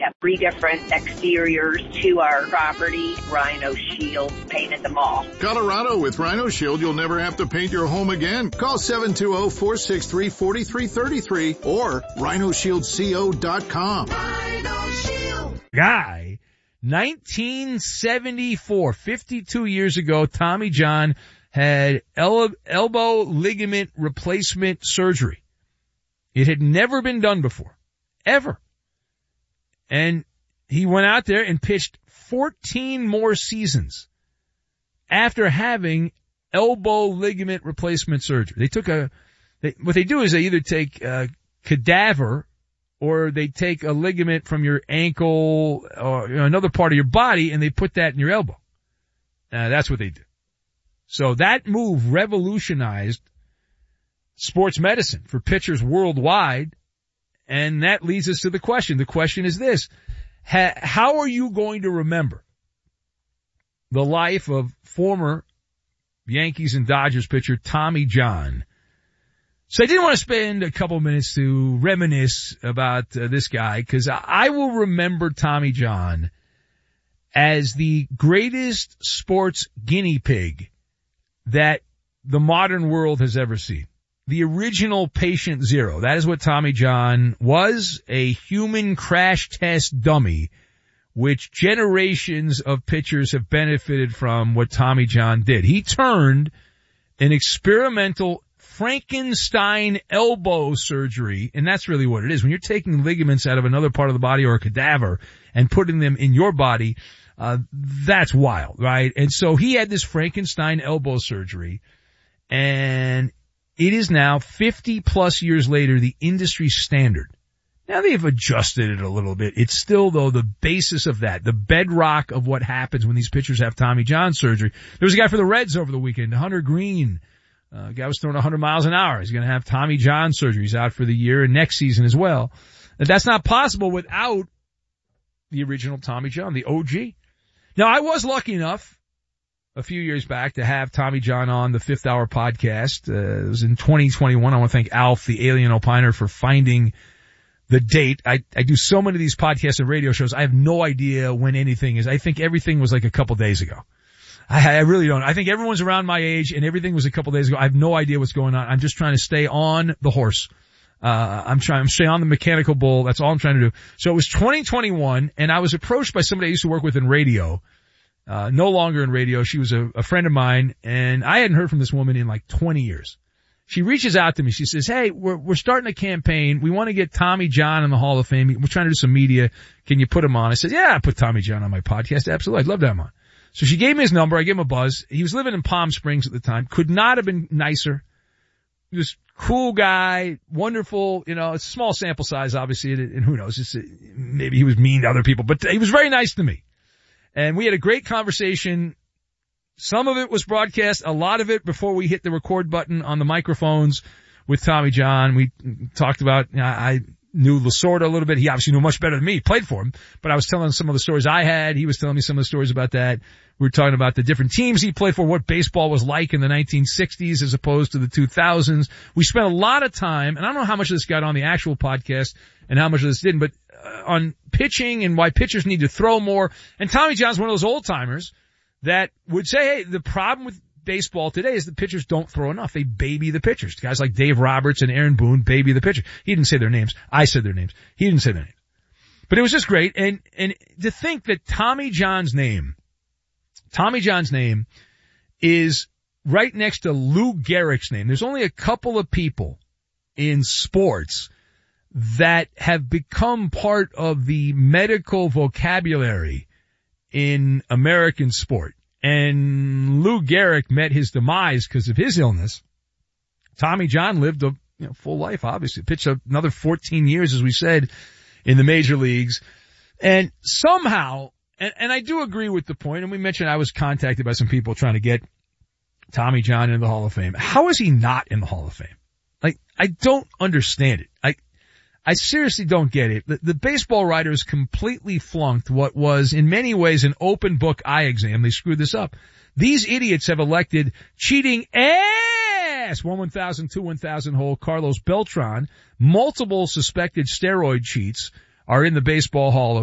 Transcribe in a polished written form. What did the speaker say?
have 3 different exteriors to our property. Rhino Shield painted them all. Colorado, with Rhino Shield, you'll never have to paint your home again. Call 720-463-4333 or rhinoshieldco.com. Rhino Shield. Guy, 1974, 52 years ago, Tommy John had elbow ligament replacement surgery. It had never been done before. Ever. And he went out there and pitched 14 more seasons after having elbow ligament replacement surgery. What they do is they either take a cadaver or they take a ligament from your ankle or another part of your body and they put that in your elbow. That's what they do. So that move revolutionized sports medicine for pitchers worldwide. And that leads us to the question. The question is this. How are you going to remember the life of former Yankees and Dodgers pitcher Tommy John? So I did want to spend a couple minutes to reminisce about this guy, because I will remember Tommy John as the greatest sports guinea pig that the modern world has ever seen. The original patient zero. That is what Tommy John was, a human crash test dummy, which generations of pitchers have benefited from what Tommy John did. He turned an experimental Frankenstein elbow surgery, and that's really what it is. When you're taking ligaments out of another part of the body or a cadaver and putting them in your body, that's wild, right? And so he had this Frankenstein elbow surgery, and it is now 50 plus years later the industry standard. Now they've adjusted it a little bit. It's still, though, the basis of that, the bedrock of what happens when these pitchers have Tommy John surgery. There was a guy for the Reds over the weekend, Hunter Green. Guy was throwing 100 miles an hour. He's going to have Tommy John surgery. He's out for the year and next season as well. And that's not possible without the original Tommy John, the OG. Now, I was lucky enough a few years back to have Tommy John on the Fifth Hour podcast. It was in 2021. I want to thank Alf, the alien opiner, for finding the date. I do so many of these podcasts and radio shows. I have no idea when anything is. I think everything was like a couple days ago. I really don't. I think everyone's around my age and everything was a couple days ago. I have no idea what's going on. I'm just trying to stay on the horse. I'm trying to stay on the mechanical bull. That's all I'm trying to do. So it was 2021 and I was approached by somebody I used to work with in radio. No longer in radio. She was a friend of mine, and I hadn't heard from this woman in like 20 years. She reaches out to me. She says, hey, we're starting a campaign. We want to get Tommy John in the Hall of Fame. We're trying to do some media. Can you put him on? I said, yeah, I put Tommy John on my podcast. Absolutely. I'd love to have him on. So she gave me his number. I gave him a buzz. He was living in Palm Springs at the time. Could not have been nicer. He was cool guy, wonderful. It's a small sample size, obviously, and who knows? Maybe he was mean to other people, but he was very nice to me. And we had a great conversation. Some of it was broadcast, a lot of it before we hit the record button on the microphones with Tommy John. We talked about, I knew Lasorda a little bit. He obviously knew much better than me. He played for him, but I was telling him some of the stories I had. He was telling me some of the stories about that. We were talking about the different teams he played for, what baseball was like in the 1960s as opposed to the 2000s. We spent a lot of time, and I don't know how much of this got on the actual podcast and how much of this didn't, but on pitching and why pitchers need to throw more. And Tommy John's one of those old timers that would say, hey, the problem with baseball today is the pitchers don't throw enough. They baby the pitchers. Guys like Dave Roberts and Aaron Boone baby the pitcher. He didn't say their names. I said their names. He didn't say their names. But it was just great. And to think that Tommy John's name is right next to Lou Gehrig's name. There's only a couple of people in sports that have become part of the medical vocabulary in American sport. And Lou Gehrig met his demise because of his illness. Tommy John lived a full life, obviously. Pitched another 14 years, as we said, in the major leagues. And somehow, and I do agree with the point, and we mentioned I was contacted by some people trying to get Tommy John into the Hall of Fame. How is he not in the Hall of Fame? Like, I don't understand it. I seriously don't get it. The baseball writers completely flunked what was in many ways an open book eye exam. They screwed this up. These idiots have elected cheating ass 1,000, 2,000 hole Carlos Beltran. Multiple suspected steroid cheats are in the Baseball Hall of